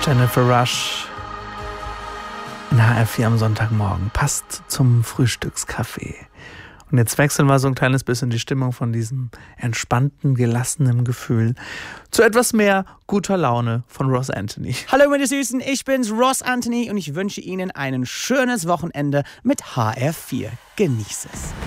Jennifer Rush in HR4 am Sonntagmorgen. Passt zum Frühstückskaffee. Und jetzt wechseln wir so ein kleines bisschen die Stimmung von diesem entspannten, gelassenen Gefühl zu etwas mehr guter Laune von Ross Anthony. Hallo meine Süßen, ich bin's, Ross Anthony, und ich wünsche Ihnen ein schönes Wochenende mit HR4. Genieß es.